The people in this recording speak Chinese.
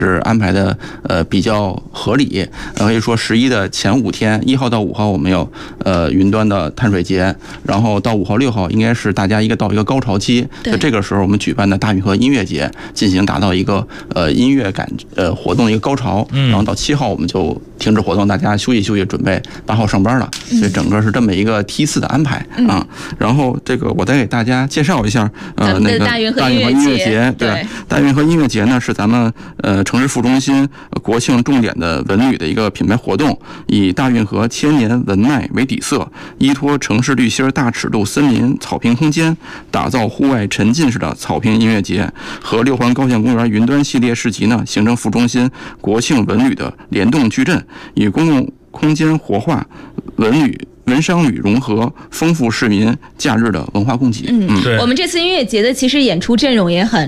是安排的比较合理，可以说11的前5天，1号到5号我们有云端的碳水节，然后到5号6号应该是大家到一个高潮期，就这个时候我们举办的大运河音乐节进行达到一个音乐感活动的一个高潮，然后到7号我们就停止活动，大家休息休息，准备8号上班了，所以整个是这么一个梯次的安排啊。然后这个我再给大家介绍一下那个大运河音乐节，对，大运河音乐节呢是咱们城市副中心国庆重点的文旅的一个品牌活动，以大运河千年文脉为底色，依托城市绿心大尺度森林草坪空间，打造户外沉浸式的草坪音乐节，和6环高线公园云端系列市集呢，形成副中心国庆文旅的联动矩阵，以公共空间活化、文商旅融合，丰富市民假日的文化供给。 我们这次音乐节的其实演出阵容也很